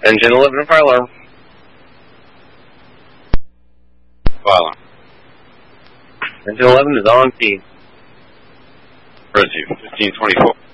Engine 11, fire alarm. Fire alarm. Engine 11 is on T. Rescue, 1524.